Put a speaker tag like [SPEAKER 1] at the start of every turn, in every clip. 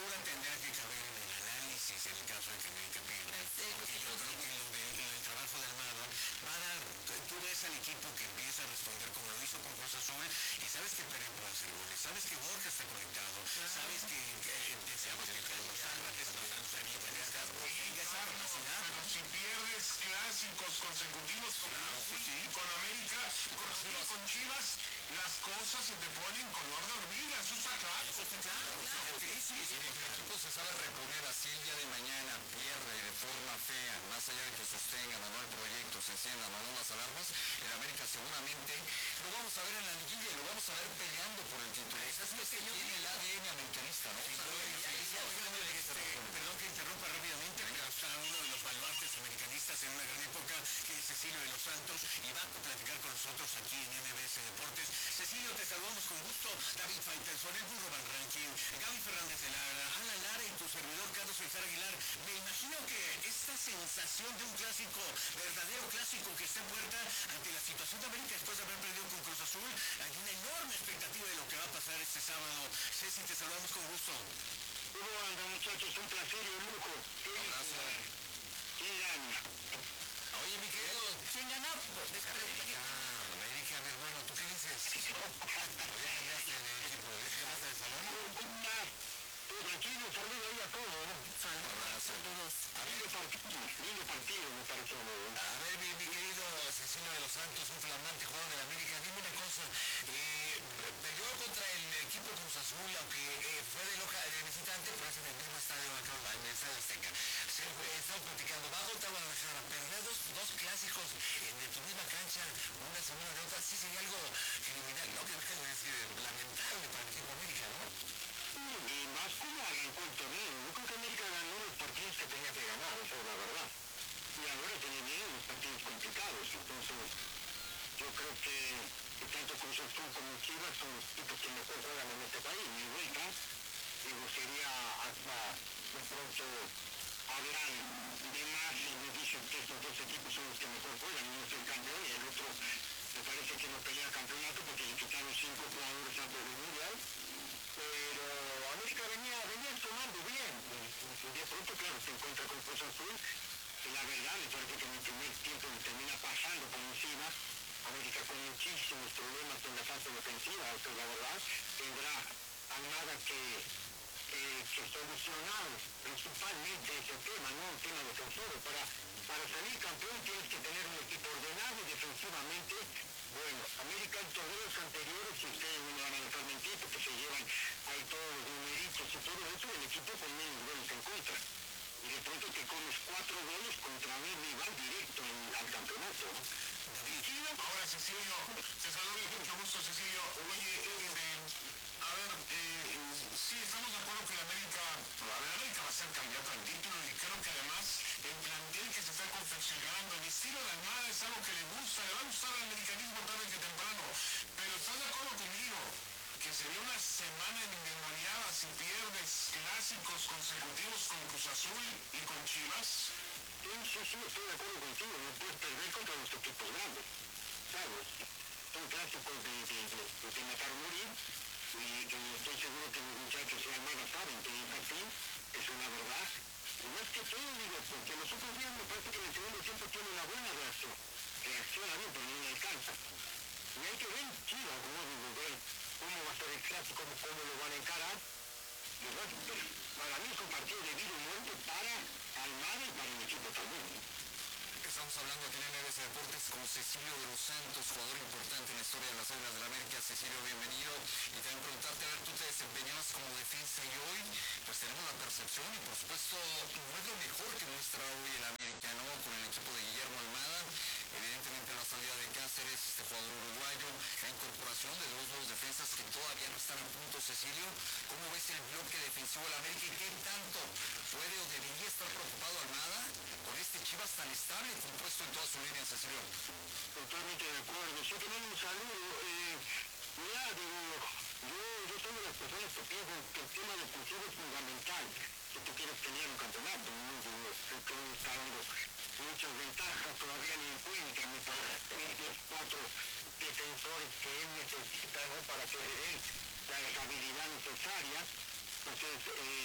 [SPEAKER 1] postura tendrá que caber en el análisis en el caso de que América pierda. Porque yo creo que el trabajo de Almada va a dar, tú ves al equipo que empieza a responder como lo hizo con Cruz Azul, y sabes que Pérez puede hacer goles, sabes que Borja está conectado, sabes que deseamos que Carlos Álvarez tenga esa capacidad.
[SPEAKER 2] Pero si pierdes clásicos consecutivos con América, con Chivas, las cosas se te ponen color de hormiga, eso está claro.
[SPEAKER 3] Si el equipo se sabe reponer así el día de mañana, pierde de forma fea, más allá de que sostengan o no el proyecto, se enciendan o no las alarmas, el América seguramente lo vamos a ver en la liguilla y lo vamos a ver peleando por el título. Eso es lo que tiene el ADN americanista, ¿no?
[SPEAKER 1] Perdón que interrumpa rápidamente, pero está uno de los baluartes americanistas en una gran época, que es Cecilio de los Santos, y va a platicar con nosotros aquí en MBS Deportes. Cecilio, te saludamos con gusto. David Faitelson, el Burro Van Ranking, Gaby Fernández de Lara, Alan Lara y tu servidor Carlos César Aguilar. Me imagino que esta sensación de un clásico, verdadero clásico que está en puerta ante la situación de América después de haber perdido con Cruz Azul, hay una enorme expectativa de lo que va a pasar este sábado. Ceci, te saludamos con gusto.
[SPEAKER 4] ¿Cómo andan, muchachos? Un placer y un lujo. ¿Quién gana?
[SPEAKER 3] Oye, mi querido,
[SPEAKER 1] ¿Quién ganó?
[SPEAKER 3] América, a ver, bueno, ¿tú qué dices? Oye, cambiaste de equipo, cambiaste de salón.
[SPEAKER 4] Tranquilo, saludo ahí a todos, ¿no?
[SPEAKER 1] Saludos.
[SPEAKER 4] Lindo partido, me pareció.
[SPEAKER 3] A ver, mi querido Cecilio de los Santos, un flamante jugador de la América, dime una cosa, perdió contra el equipo Cruz Azul, aunque fue de visitante, pero es en el mismo estadio acá, en el estadio Azteca. Estamos platicando, va contra Guadalajara, perder dos clásicos en tu misma cancha, una semana de otra, sí sería algo criminal, ¿no? Que deja de decir, lamentable para el equipo América, ¿no?
[SPEAKER 4] Y más como arrancó el torneo. Yo creo que América ganó los partidos que tenía que ganar, esa es la verdad. Y ahora tiene unos partidos complicados. Entonces, yo creo que tanto Cruz Azul como Chivas son los equipos que mejor juegan en este país. Mi vuelta, digo, sería hasta de pronto hablar de más y me dicen que estos dos equipos son los que mejor juegan. Uno es el campeón y el otro me parece que no pelea campeonato porque le quitaron 5 jugadores antes del Mundial. Pero América venía tomando bien. De pronto, claro, se encuentra con Cruz Azul. Y la verdad, me parece que en el primer tiempo le termina pasando por encima. América con muchísimos problemas en la fase defensiva, eso es la verdad. Tendrá Almada que solucionar principalmente ese tema, no un tema defensivo. Para salir campeón tienes que tener un equipo ordenado y defensivamente. Bueno, América en torneos anteriores, si ustedes no me van a dejar mentir, porque se llevan ahí todos los numeritos y todo eso, el equipo con menos goles en contra. Y de pronto te comes 4 goles contra un rival directo al campeonato.
[SPEAKER 2] Ahora, Cecilio, te saludo con mucho gusto, Cecilio. Oye, a ver, sí, estamos de acuerdo que la América va a ser candidato al título, y creo que además el plantel que se está confeccionando, el estilo de Almada es algo que le va a gustar al americanismo tarde que temprano. Pero ¿estás de acuerdo conmigo que sería una semana endemoniada si pierdes clásicos consecutivos con Cruz Azul y con Chivas?
[SPEAKER 4] Sí, estoy de acuerdo contigo, no puedes perder contra los equipos grandes, ¿sabes? Son clásicos de matar o morir, y estoy seguro que los muchachos de Almada saben que es así, es una verdad. Y más que todo, digo, porque los otros días me parece que en el segundo tiempo tiene una buena reacción. Reacciona bien, pero no le alcanza. Y hay que ver Chivas, como digo, ver cómo va a ser el clásico, cómo lo van a encarar. Y bueno, pero para mí es un partido de vida o muerte para Almada y para el equipo también.
[SPEAKER 3] Estamos hablando aquí en MBS Deportes con Cecilio de los Santos, jugador importante en la historia de las Águilas del América. Cecilio, bienvenido. Y también preguntarte, a ver, tú te desempeñabas como defensa y hoy pues tenemos la percepción y por supuesto no es lo mejor que muestra hoy el América, ¿no? Con el equipo de Guillermo Almada, evidentemente la salida de Cáceres, este jugador uruguayo, la incorporación de dos nuevos defensas que todavía no están a punto. Cecilio, ¿cómo ves el bloque defensivo de la América y qué tanto puede o debería estar preocupado Almada con este Chivas tan estable compuesto en toda su línea, Cecilio?
[SPEAKER 4] Totalmente de acuerdo. Sí, que un saludo. Mira, digo, yo soy de las personas que piensan que el tema defensivo es fundamental si tú quieres tener un campeonato. ¿No? Digo, creo que hoy está dando muchas ventajas, todavía ni encuentra, me parece, los 4 defensores que él necesita, ¿no? Para tener la estabilidad necesaria. Entonces,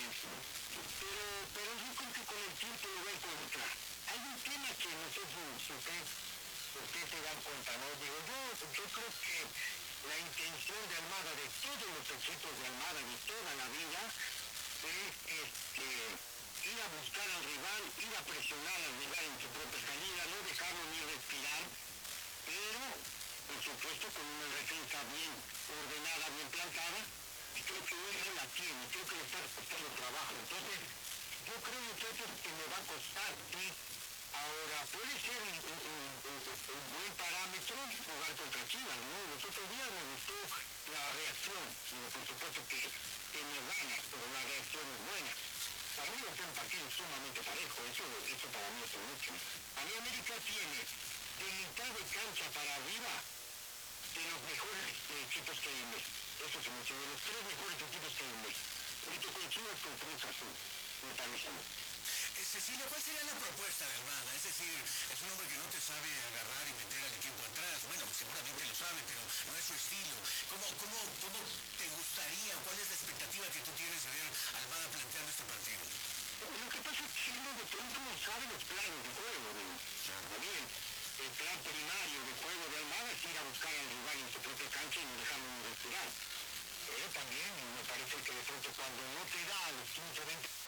[SPEAKER 4] pero yo creo que con el tiempo lo va a encontrar. Hay un tema que no sé si ustedes se dan cuenta, ¿no? Digo, yo creo que la intención de Almada, de todos los equipos de Almada, de toda la vida, es ir a buscar al rival, ir a presionar al rival en su propia salida, no dejarlo ni respirar, pero por supuesto con una defensa bien ordenada, bien plantada, y creo que hoy no la tiene, creo que le está costando trabajo. Entonces, yo creo, muchachos, que me va a costar, sí. Ahora, puede ser un buen parámetro jugar contra Chivas, ¿no? Los otros días me gustó la reacción, por supuesto que me gana, pero la reacción es buena. Para mí es un partido sumamente parejo, eso para mí es mucho. A mí América tiene de mitad de cancha para arriba de los mejores equipos que hay en México. Eso se menciona, de los tres mejores equipos que hay en México. Ahorita con Chivas con Cruz Azul, me parece a mí.
[SPEAKER 1] Cecilio, ¿cuál sería la propuesta de Almada? Es decir, es un hombre que no te sabe agarrar y meter al equipo atrás. Bueno, seguramente lo sabe, pero no es su estilo. ¿Cómo te gustaría, cuál es la expectativa que tú tienes de ver a Almada planteando este partido?
[SPEAKER 4] Lo que pasa es que uno de pronto no sabe los planes de juego. Está bien, el plan primario de juego de Almada es ir a buscar al rival en su propia cancha y no dejarlo ni respirar. Pero también me parece que de pronto cuando no te da a los 15 20